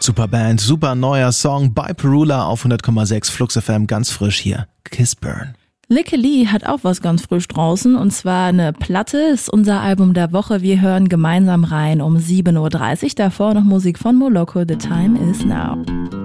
Super Band, super neuer Song bei Perula auf 100,6 Flux FM, ganz frisch hier. Kiss Burn. Likke Lee hat auch was ganz frisch draußen und zwar eine Platte, ist unser Album der Woche. Wir hören gemeinsam rein um 7.30 Uhr. Davor noch Musik von Moloko, The Time Is Now.